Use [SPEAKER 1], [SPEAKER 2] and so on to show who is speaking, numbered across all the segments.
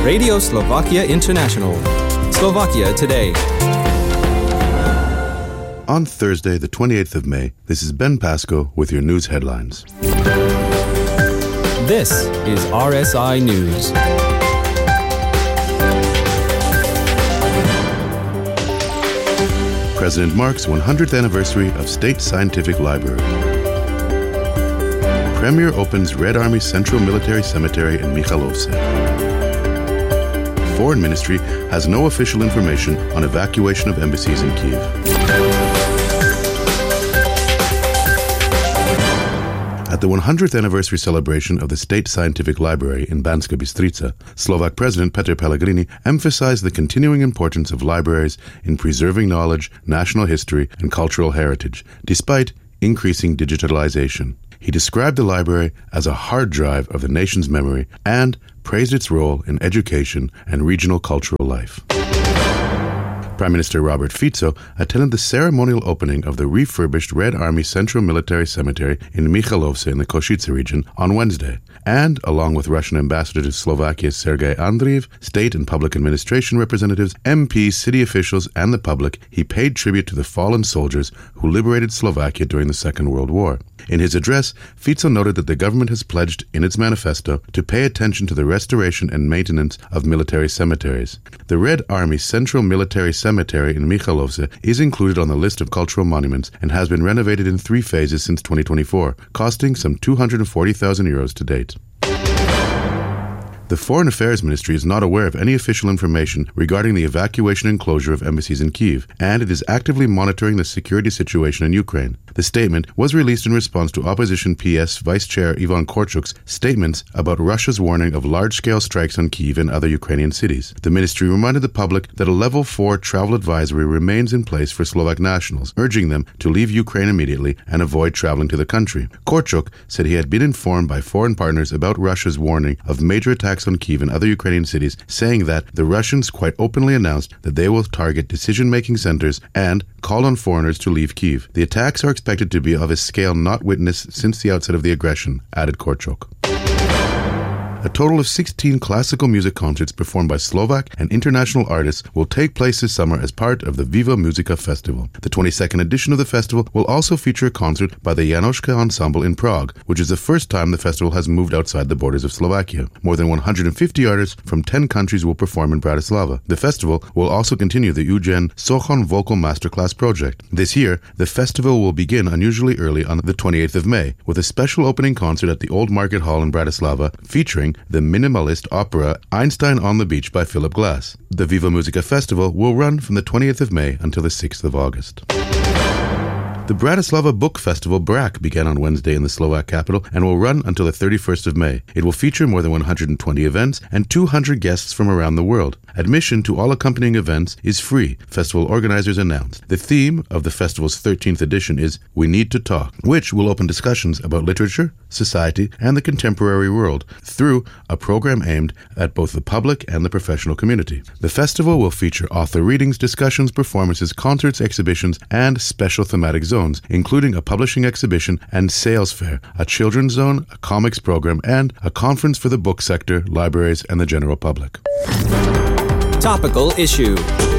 [SPEAKER 1] Radio Slovakia International. Slovakia Today.
[SPEAKER 2] On Thursday, the 28th of May, this is Ben Pasco with your news headlines.
[SPEAKER 1] This is RSI News.
[SPEAKER 2] President marks 100th anniversary of State Scientific Library. Premier opens Red Army Central Military Cemetery in Michalovce. Foreign Ministry has no official information on evacuation of embassies in Kyiv. At the 100th anniversary celebration of the State Scientific Library in Banska Bystrica, Slovak President Petr Pellegrini emphasized the continuing importance of libraries in preserving knowledge, national history, and cultural heritage, despite increasing digitalization. He described the library as a hard drive of the nation's memory and praised its role in education and regional cultural life. Prime Minister Robert Fico attended the ceremonial opening of the refurbished Red Army Central Military Cemetery in Michalovce in the Košice region on Wednesday. And, along with Russian Ambassador to Slovakia Sergei Andreev, state and public administration representatives, MPs, city officials, and the public, he paid tribute to the fallen soldiers who liberated Slovakia during the Second World War. In his address, Fico noted that the government has pledged in its manifesto to pay attention to the restoration and maintenance of military cemeteries. The Red Army Central Military Cemetery in Michalovce is included on the list of cultural monuments and has been renovated in 3 phases since 2024, costing some 240,000 euros to date. The Foreign Affairs Ministry is not aware of any official information regarding the evacuation and closure of embassies in Kyiv, and it is actively monitoring the security situation in Ukraine. The statement was released in response to opposition PS Vice Chair Ivan Korchuk's statements about Russia's warning of large-scale strikes on Kyiv and other Ukrainian cities. The ministry reminded the public that a Level 4 travel advisory remains in place for Slovak nationals, urging them to leave Ukraine immediately and avoid traveling to the country. Korchuk said he had been informed by foreign partners about Russia's warning of major attacks on Kyiv and other Ukrainian cities, saying that the Russians quite openly announced that they will target decision-making centers and call on foreigners to leave Kyiv. The attacks are expected to be of a scale not witnessed since the outset of the aggression, added Korchuk. A total of 16 classical music concerts performed by Slovak and international artists will take place this summer as part of the Viva Musica Festival. The 22nd edition of the festival will also feature a concert by the Janoschka Ensemble in Prague, which is the first time the festival has moved outside the borders of Slovakia. More than 150 artists from 10 countries will perform in Bratislava. The festival will also continue the Eugen Sochon Vocal Masterclass project. This year, the festival will begin unusually early on the 28th of May, with a special opening concert at the Old Market Hall in Bratislava, featuring the minimalist opera Einstein on the Beach by Philip Glass. The Viva Musica Festival will run from the 20th of May until the 6th of August. The Bratislava Book Festival BRAC began on Wednesday in the Slovak capital and will run until the 31st of May. It will feature more than 120 events and 200 guests from around the world. Admission to all accompanying events is free, festival organizers announced. The theme of the festival's 13th edition is We Need to Talk, which will open discussions about literature, society, and the contemporary world through a program aimed at both the public and the professional community. The festival will feature author readings, discussions, performances, concerts, exhibitions, and special thematic zones, including a publishing exhibition and sales fair, a children's zone, a comics program, and a conference for the book sector, libraries, and the general public.
[SPEAKER 1] Topical issue.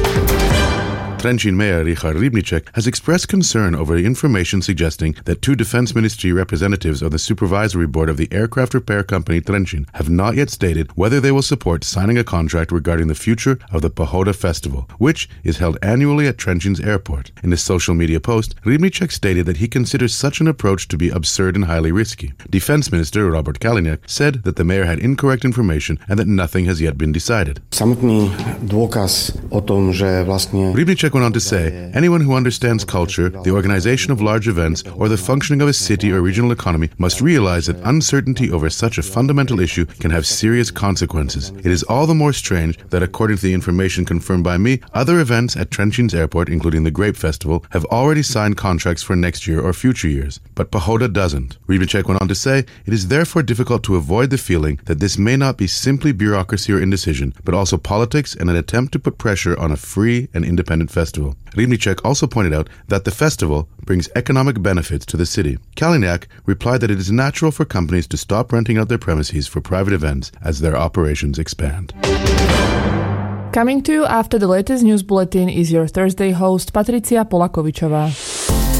[SPEAKER 2] Trenčín Mayor Richard Rybníček has expressed concern over the information suggesting that 2 Defense Ministry representatives of the Supervisory Board of the aircraft repair company Trenčín have not yet stated whether they will support signing a contract regarding the future of the Pohoda Festival, which is held annually at Trenčín's airport. In a social media post, Rybníček stated that he considers such an approach to be absurd and highly risky. Defense Minister Robert Kaliňák said that the mayor had incorrect information and that nothing has yet been decided.
[SPEAKER 3] Samotný dôkaz o tom, že vlastne
[SPEAKER 2] Rybníček went on to say, anyone who understands culture, the organization of large events, or the functioning of a city or regional economy must realize that uncertainty over such a fundamental issue can have serious consequences. It is all the more strange that, according to the information confirmed by me, other events at Trenčín's airport, including the Grape Festival, have already signed contracts for next year or future years. But Pohoda doesn't. Rybníček went on to say, it is therefore difficult to avoid the feeling that this may not be simply bureaucracy or indecision, but also politics and an attempt to put pressure on a free and independent festival. festival. Rybníček also pointed out that the festival brings economic benefits to the city. Kaliňák replied that it is natural for companies to stop renting out their premises for private events as their operations expand.
[SPEAKER 4] Coming to you after the latest news bulletin is your Thursday host Patricia Polakovičová.